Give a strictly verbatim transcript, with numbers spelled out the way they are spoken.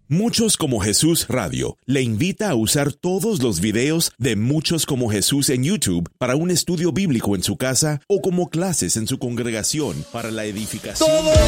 Muchos como Jesús Radio le invita a usar todos los videos de Muchos como Jesús en YouTube para un estudio bíblico en su casa o como clases en su congregación para la edificación. ¡Todo!